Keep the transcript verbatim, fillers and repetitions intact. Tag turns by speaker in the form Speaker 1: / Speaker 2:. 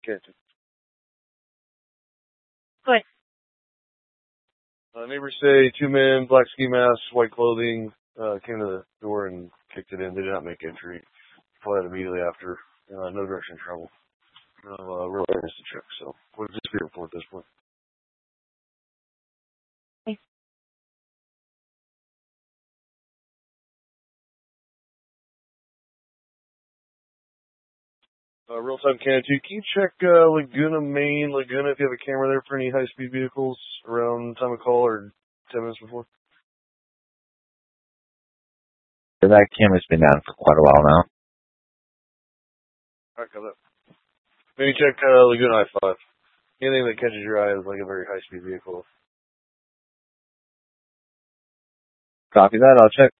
Speaker 1: Canton.
Speaker 2: Good.
Speaker 1: Uh, neighbors say two men, black ski masks, white clothing, uh, came to the door and kicked it in. They did not make entry. Fled immediately after. Uh, no direction of travel. No uh, real areas to check. So, what is this be report at this point?
Speaker 2: Okay.
Speaker 1: Uh, real time Canton two. Can you check uh, Laguna, Maine, Laguna, if you have a camera there for any high speed vehicles around time of call or ten minutes before?
Speaker 3: That camera's been down for quite a while now.
Speaker 1: Alright, got that. Maybe check uh, Laguna I five. Anything that catches your eye is like a very high speed vehicle.
Speaker 3: Copy that. I'll check.